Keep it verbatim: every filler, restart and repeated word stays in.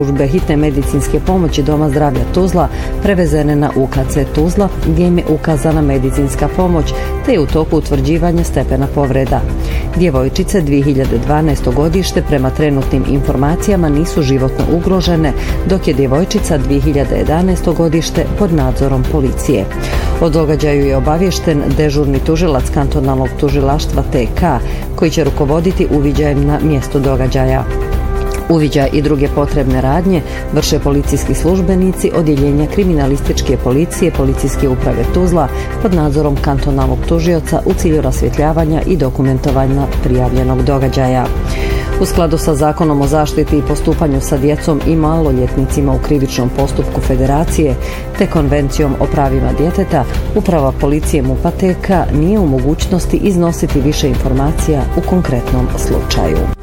Službe hitne medicinske pomoći Doma zdravlja Tuzla prevezene na U K C Tuzla gdje im je ukazana medicinska pomoć te je u toku utvrđivanja stepena povreda. Djevojčice dvije hiljade dvanaesto godište prema trenutnim informacijama nisu životno ugrožene, dok je djevojčica dvije hiljade jedanaesto godište pod nadzorom policije. O događaju je obaviješten dežurni tužilac kantonalnog tužilaštva T K koji će rukovoditi uviđajem na mjesto događaja. Uviđaj i druge potrebne radnje vrše policijski službenici Odjeljenja kriminalističke policije Policijske uprave Tuzla pod nadzorom kantonalnog tužioca u cilju rasvjetljavanja i dokumentovanja prijavljenog događaja. U skladu sa Zakonom o zaštiti i postupanju sa djecom i maloljetnicima u krivičnom postupku Federacije te Konvencijom o pravima djeteta, Uprava policije M U P-a T K nije u mogućnosti iznositi više informacija u konkretnom slučaju.